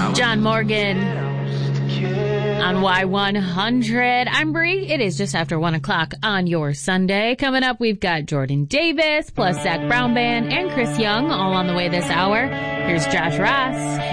John Morgan on Y100. I'm Bree. It is just after 1 o'clock on your Sunday. Coming up, we've got Jordan Davis plus Zach Brown Band and Chris Young all on the way this hour. Here's Josh Ross.